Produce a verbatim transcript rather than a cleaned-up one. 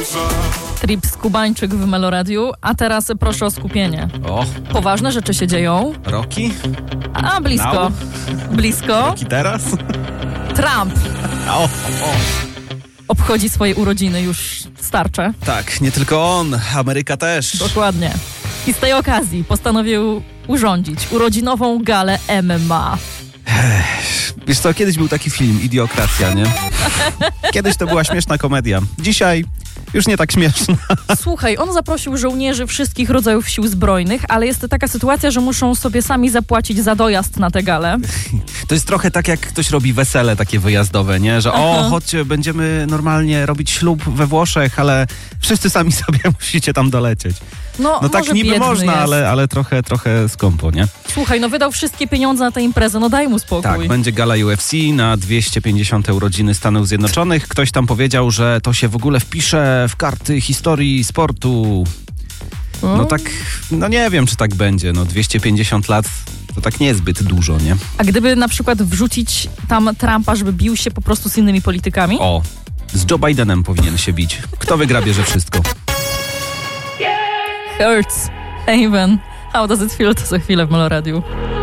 Trip Skubańczyk w Meloradiu, a teraz proszę o skupienie. O, Poważne rzeczy się dzieją. Rocky? A, blisko. Now? Blisko. Rocky teraz? Trump O, o. obchodzi swoje urodziny, już starcze. Tak, nie tylko on, Ameryka też. Dokładnie. I z tej okazji postanowił urządzić urodzinową galę M M A. Wiesz co, kiedyś był taki film, Idiokracja, nie? Kiedyś to była śmieszna komedia. Dzisiaj już nie tak śmieszna. Słuchaj, on zaprosił żołnierzy wszystkich rodzajów sił zbrojnych, ale jest taka sytuacja, że muszą sobie sami zapłacić za dojazd na tę galę. To jest trochę tak, jak ktoś robi wesele takie wyjazdowe, nie? Że o, chodźcie, będziemy normalnie robić ślub we Włoszech, ale wszyscy sami sobie musicie tam dolecieć. No, No tak może niby biedny można, jest. ale, ale trochę, trochę skąpo, nie? Słuchaj, no wydał wszystkie pieniądze na tę imprezę, no daj mu spokój. Tak, będzie gala U F C na dwieście pięćdziesiąte urodziny Stanów Zjednoczonych. Ktoś tam powiedział, że to się w ogóle wpisze w karty historii sportu. No tak, no nie wiem, czy tak będzie. No dwieście pięćdziesiąt lat to tak niezbyt dużo, nie? A gdyby na przykład wrzucić tam Trumpa, żeby bił się po prostu z innymi politykami? O, z Joe Bidenem powinien się bić. Kto wygra, bierze wszystko. Hurts. Haven. How does it feel? To za chwilę w Meloradiu.